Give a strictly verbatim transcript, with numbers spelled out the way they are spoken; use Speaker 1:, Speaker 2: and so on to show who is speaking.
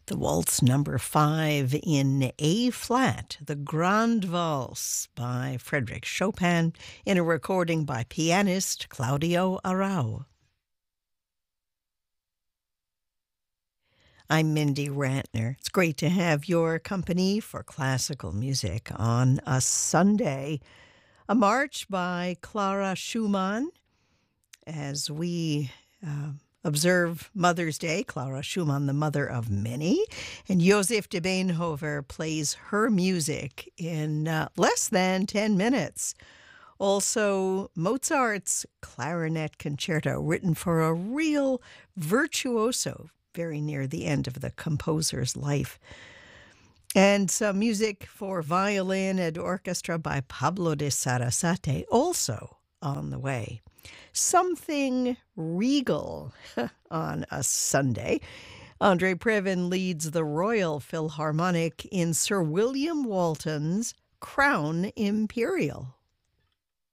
Speaker 1: The waltz number five in A flat, the Grande Valse by Frédéric Chopin, in a recording by pianist Claudio Arrau. I'm Mindy Rantner. It's great to have your company for classical music on a Sunday. A march by Clara Schumann as we uh, observe Mother's Day. Clara Schumann, the mother of many. And Joseph de Beenhover plays her music in uh, less than ten minutes. Also, Mozart's Clarinet Concerto, written for a real virtuoso, very near the end of the composer's life. And some music for violin and orchestra by Pablo de Sarasate, also on the way. Something regal on a Sunday. Andre Previn leads the Royal Philharmonic in Sir William Walton's Crown Imperial.